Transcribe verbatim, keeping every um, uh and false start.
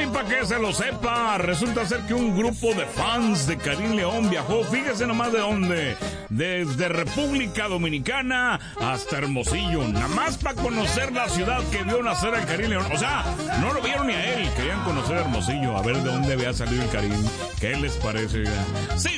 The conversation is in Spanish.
y para que se lo sepa, resulta ser que un grupo de fans de Karim León viajó, fíjese nomás de dónde, desde República Dominicana hasta Hermosillo, nada más para conocer la ciudad que vio nacer a Karim León. O sea, no lo vieron ni a él, querían conocer Hermosillo, a ver de dónde había salido el Karim. ¿Qué les parece? Sí.